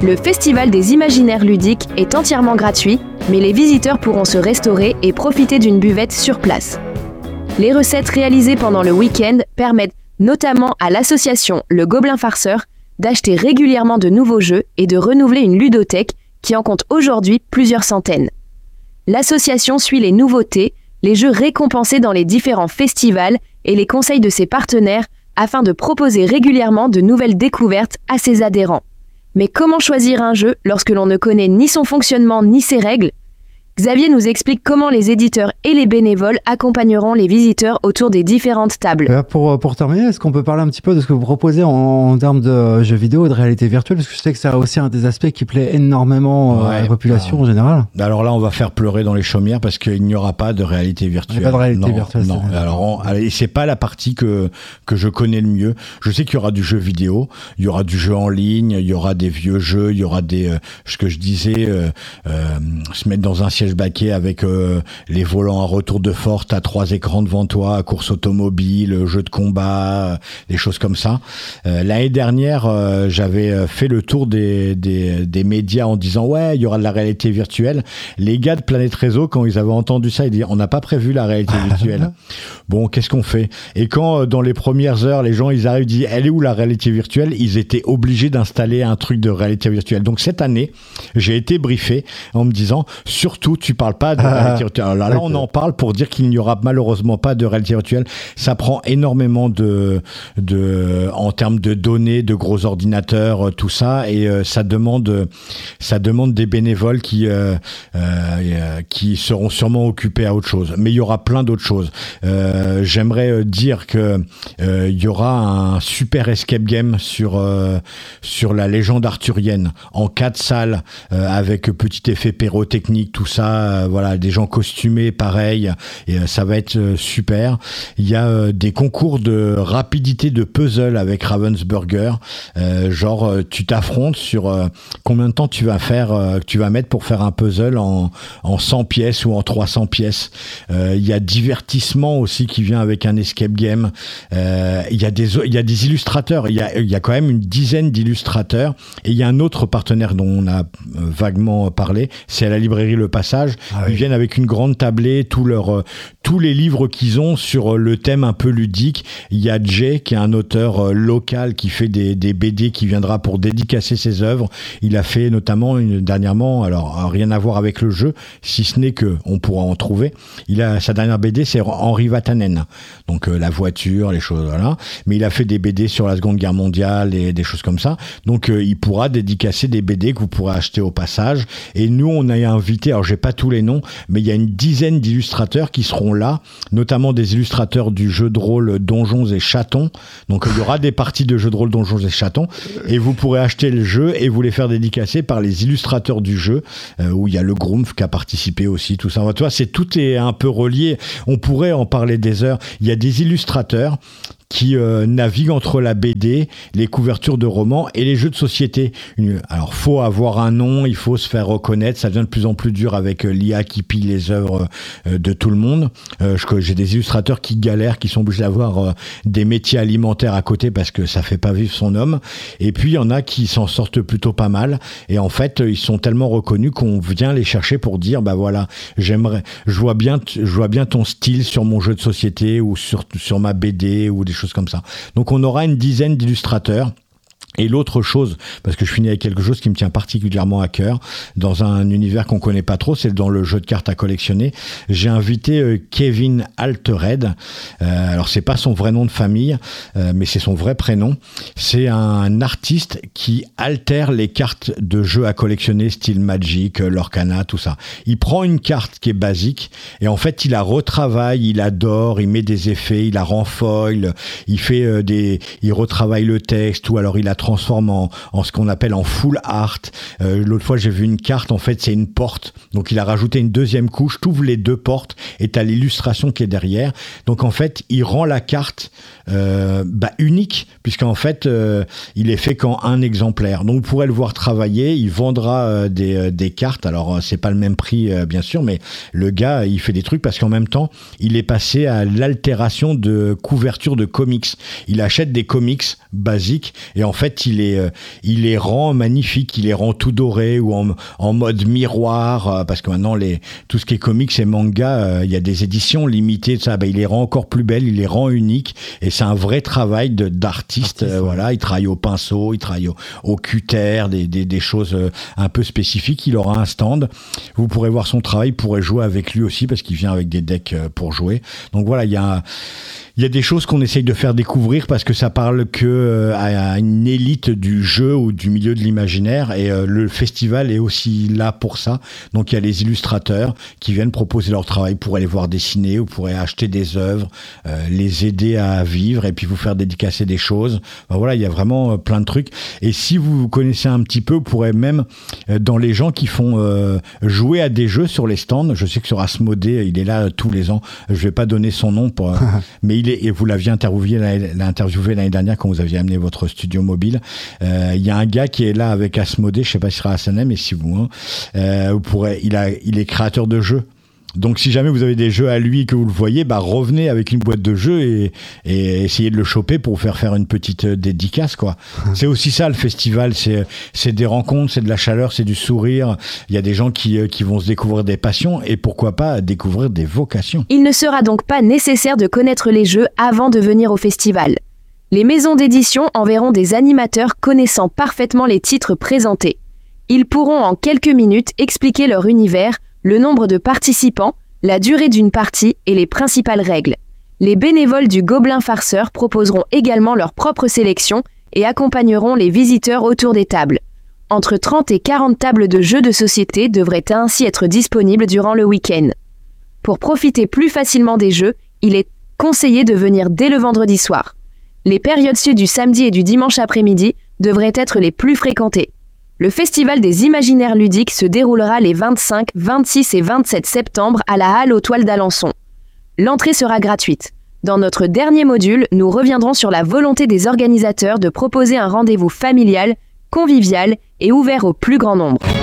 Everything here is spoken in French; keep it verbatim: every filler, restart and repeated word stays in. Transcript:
Le Festival des Imaginaires Ludiques est entièrement gratuit, mais les visiteurs pourront se restaurer et profiter d'une buvette sur place. Les recettes réalisées pendant le week-end permettent notamment à l'association Le Gobelin Farceur d'acheter régulièrement de nouveaux jeux et de renouveler une ludothèque qui en compte aujourd'hui plusieurs centaines. L'association suit les nouveautés, les jeux récompensés dans les différents festivals et les conseils de ses partenaires afin de proposer régulièrement de nouvelles découvertes à ses adhérents. Mais comment choisir un jeu lorsque l'on ne connaît ni son fonctionnement ni ses règles ? Xavier nous explique comment les éditeurs et les bénévoles accompagneront les visiteurs autour des différentes tables. Euh, pour, pour terminer, est-ce qu'on peut parler un petit peu de ce que vous proposez en, en termes de jeux vidéo, de réalité virtuelle ? Parce que je sais que c'est aussi un des aspects qui plaît énormément ouais, à la population euh, en général. Alors là, on va faire pleurer dans les chaumières parce qu'il n'y aura pas de réalité virtuelle. Il n'y a pas de réalité non, virtuelle. Non, c'est alors on, allez, c'est pas la partie que, que je connais le mieux. Je sais qu'il y aura du jeu vidéo, il y aura du jeu en ligne, il y aura des vieux jeux, il y aura des, euh, ce que je disais, euh, euh, se mettre dans un siège baquet avec Euh, les volants à retour de force, t'as trois écrans devant toi, course automobile, jeu de combat, euh, des choses comme ça. Euh, l'année dernière, euh, j'avais fait le tour des, des, des médias en disant ouais, il y aura de la réalité virtuelle. Les gars de Planète Réseau, quand ils avaient entendu ça, ils disaient on n'a pas prévu la réalité virtuelle. Bon, qu'est-ce qu'on fait ? Et quand euh, dans les premières heures, les gens ils arrivent, ils disent elle est où la réalité virtuelle ? Ils étaient obligés d'installer un truc de réalité virtuelle. Donc cette année, j'ai été briefé en me disant surtout tu parles pas de réalité virtuelle. Alors là, on en parle pour dire qu'il n'y aura malheureusement pas de réalité virtuelle. Ça prend énormément de, de, en termes de données, de gros ordinateurs, tout ça, et euh, ça demande, ça demande des bénévoles qui, euh, euh, qui seront sûrement occupés à autre chose. Mais il y aura plein d'autres choses. Euh, j'aimerais dire que euh, il y aura un super escape game sur euh, sur la légende arthurienne en quatre salles euh, avec petit effet pyrotechnique, tout ça. Euh, voilà. Des gens costumés, pareil, et euh, ça va être euh, super. Il y a euh, des concours de rapidité de puzzle avec Ravensburger, euh, genre euh, tu t'affrontes sur euh, combien de temps tu vas faire, euh, tu vas mettre pour faire un puzzle en, en cent pièces ou en trois cents pièces. Euh, il y a divertissement aussi qui vient avec un escape game. Euh, il y a des, il y a des illustrateurs. Il y a, il y a quand même une dizaine d'illustrateurs. Et il y a un autre partenaire dont on a euh, vaguement parlé, c'est à la librairie Le Passage. Ah oui. Ils viennent avec une grande tablée, tous leurs, euh, tous les livres qu'ils ont sur le thème un peu ludique. Il y a Jay, qui est un auteur euh, local qui fait des, des B D, qui viendra pour dédicacer ses œuvres. Il a fait notamment une, dernièrement, alors rien à voir avec le jeu, si ce n'est que on pourra en trouver. Il a sa dernière B D, c'est Henri Vatanen, donc euh, la voiture, les choses, voilà. Mais il a fait des B D sur la Seconde Guerre mondiale et des choses comme ça. Donc euh, il pourra dédicacer des B D que vous pourrez acheter au passage. Et nous, on a invité, alors j'ai pas tous les noms, mais il y a une dizaine d'illustrateurs qui seront là, notamment des illustrateurs du jeu de rôle Donjons et Chatons. Donc il y aura des parties de jeux de rôle Donjons et Chatons, et vous pourrez acheter le jeu et vous les faire dédicacer par les illustrateurs du jeu, euh, où il y a le Groomf qui a participé aussi, tout ça. Tu vois, c'est, tout est un peu relié. On pourrait en parler des heures. Il y a des illustrateurs qui euh, naviguent entre la B D, les couvertures de romans et les jeux de société. Une, alors, faut avoir un nom, il faut se faire reconnaître. Ça devient de plus en plus dur avec euh, l'I A qui pille les œuvres euh, de tout le monde. Euh, je, j'ai des illustrateurs qui galèrent, qui sont obligés d'avoir euh, des métiers alimentaires à côté parce que ça fait pas vivre son homme. Et puis, il y en a qui s'en sortent plutôt pas mal. Et en fait, ils sont tellement reconnus qu'on vient les chercher pour dire, bah voilà, j'aimerais, je vois bien, je vois bien ton style sur mon jeu de société ou sur, sur ma B D ou des choses comme ça. Donc on aura une dizaine d'illustrateurs. Et l'autre chose, parce que je finis avec quelque chose qui me tient particulièrement à cœur, dans un univers qu'on connaît pas trop, c'est dans le jeu de cartes à collectionner. J'ai invité euh, Kevin Altered. Euh, alors c'est pas son vrai nom de famille, euh, mais c'est son vrai prénom. C'est un artiste qui altère les cartes de jeux à collectionner, style Magic, Lorcana, tout ça. Il prend une carte qui est basique et en fait il la retravaille, il adore, il met des effets, il la rend foil, il fait euh, des, il retravaille le texte ou alors il la transforme en, en ce qu'on appelle en full art. Euh, l'autre fois, j'ai vu une carte, en fait, c'est une porte. Donc, il a rajouté une deuxième couche, t'ouvres les deux portes et t'as l'illustration qui est derrière. Donc, en fait, il rend la carte euh, bah, unique, puisqu'en fait, euh, il est fait qu'en un exemplaire. Donc, vous pourrez le voir travailler. Il vendra euh, des, euh, des cartes. Alors, euh, c'est pas le même prix, euh, bien sûr, mais le gars, il fait des trucs parce qu'en même temps, il est passé à l'altération de couverture de comics. Il achète des comics basiques et en fait, fait, il les, il les rend magnifiques, il les rend tout dorés ou en, en mode miroir, parce que maintenant, les, tout ce qui est comics et manga, euh, il y a des éditions limitées, ça, ben, il les rend encore plus belles, il les rend uniques, et c'est un vrai travail de, d'artiste. Euh, voilà, il travaille au pinceau, il travaille au, au cutter, des, des, des choses un peu spécifiques. Il aura un stand. Vous pourrez voir son travail, vous pourrez jouer avec lui aussi, parce qu'il vient avec des decks pour jouer. Donc voilà, il y a Il y a des choses qu'on essaye de faire découvrir parce que ça parle que euh, à une élite du jeu ou du milieu de l'imaginaire, et euh, le festival est aussi là pour ça. Donc il y a les illustrateurs qui viennent proposer leur travail pour aller voir dessiner, ou pour aller acheter des œuvres, euh, les aider à vivre et puis vous faire dédicacer des choses. Ben voilà, il y a vraiment euh, plein de trucs. Et si vous vous connaissez un petit peu, vous pourrez même euh, dans les gens qui font euh, jouer à des jeux sur les stands. Je sais que sur Asmodée, il est là euh, tous les ans. Je vais pas donner son nom pour, euh, mais il est, et vous l'aviez interviewé, interviewé l'année dernière quand vous aviez amené votre studio mobile. Euh, il y a un gars qui est là avec Asmodée, je sais pas si ce sera à Sanem, mais si vous, hein, euh, vous pourrez, il a, il est créateur de jeux. Donc si jamais vous avez des jeux à lui et que vous le voyez, bah revenez avec une boîte de jeux et, et essayez de le choper pour faire faire une petite dédicace, quoi. C'est aussi ça le festival, c'est c'est des rencontres, c'est de la chaleur, c'est du sourire. Il y a des gens qui qui vont se découvrir des passions et pourquoi pas découvrir des vocations. Il ne sera donc pas nécessaire de connaître les jeux avant de venir au festival. Les maisons d'édition enverront des animateurs connaissant parfaitement les titres présentés. Ils pourront en quelques minutes expliquer leur univers, le nombre de participants, la durée d'une partie et les principales règles. Les bénévoles du Gobelin Farceur proposeront également leur propre sélection et accompagneront les visiteurs autour des tables. Entre trente et quarante tables de jeux de société devraient ainsi être disponibles durant le week-end. Pour profiter plus facilement des jeux, il est conseillé de venir dès le vendredi soir. Les périodes sud du samedi et du dimanche après-midi devraient être les plus fréquentées. Le Festival des Imaginaires Ludiques se déroulera les vingt-cinq, vingt-six et vingt-sept septembre à la Halle aux Toiles d'Alençon. L'entrée sera gratuite. Dans notre dernier module, nous reviendrons sur la volonté des organisateurs de proposer un rendez-vous familial, convivial et ouvert au plus grand nombre.